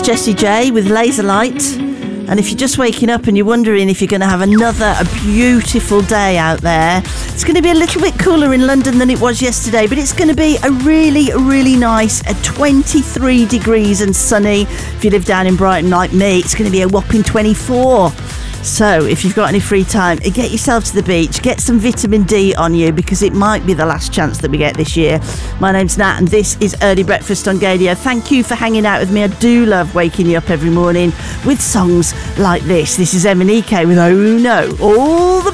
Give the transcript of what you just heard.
Jessie J with Laser Light. And if you're just waking up and you're wondering if you're going to have a beautiful day out there, it's going to be a little bit cooler in London than it was yesterday, but it's going to be a really, really nice 23 degrees and sunny. If you live down in Brighton like me, it's going to be a whopping 24. So if you've got any free time, get yourself to the beach, get some vitamin D on you, because it might be the last chance that we get this year. My name's Nat and this is Early Breakfast on Gadio. Thank you for hanging out with me. I do love waking you up every morning with songs like this. This is Emanike with Oh No. All the